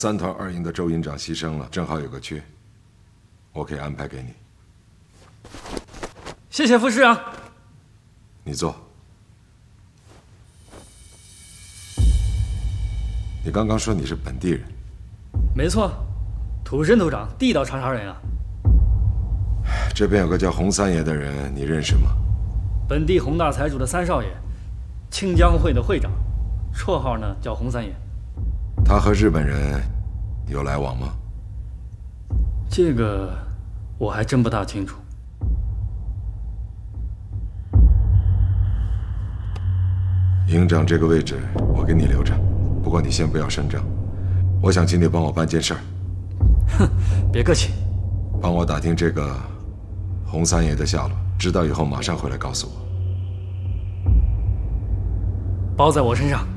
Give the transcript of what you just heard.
3团2营的周营长牺牲了，正好有个缺，我可以安排给你。 谢谢副师长。 你坐。你刚刚说你是本地人？ 没错，土生土长，地道长沙人啊。 这边有个叫洪三爷的人，你认识吗？ 本地洪大财主的三少爷，清江会的会长，绰号呢叫洪三爷。 他和日本人有来往吗？ 这个我还真不大清楚。 营长这个位置我给你留着，不过你先不要声张。我想请你帮我办件事儿。 哼，别客气。 帮我打听这个洪三爷的下落，知道以后马上回来告诉我。 包在我身上。